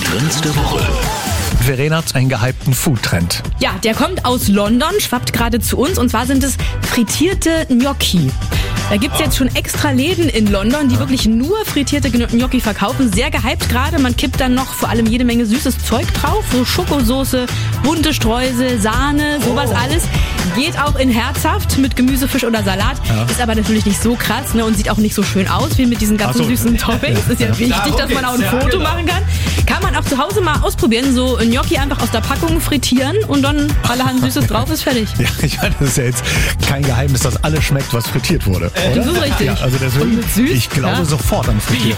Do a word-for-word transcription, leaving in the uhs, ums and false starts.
Trends der Woche. Verena hat einen gehypten Foodtrend. Ja, der kommt aus London, schwappt gerade zu uns und zwar sind es frittierte Gnocchi. Da gibt's jetzt schon extra Läden in London, die wirklich nur frittierte Gnocchi verkaufen. Sehr gehypt gerade. Man kippt dann noch vor allem jede Menge süßes Zeug drauf. So Schokosoße, bunte Streusel, Sahne, sowas alles. Geht auch in herzhaft mit Gemüse, Fisch oder Salat. Ja. Ist aber natürlich nicht so krass, ne, und sieht auch nicht so schön aus wie mit diesen ganzen so. süßen Toppings. Ist ja, ja wichtig, dass man auch ein Foto ja, genau. machen kann. Kann man auch zu Hause mal ausprobieren. So Gnocchi einfach aus der Packung frittieren und dann allerhand Süßes drauf, ist fertig. Ja, ich meine, das ist ja jetzt kein Geheimnis, dass alles schmeckt, was frittiert wurde. Oder? Das ist richtig. Ja, also deswegen, und mit süß? Ich glaube ja. sofort an frittiert.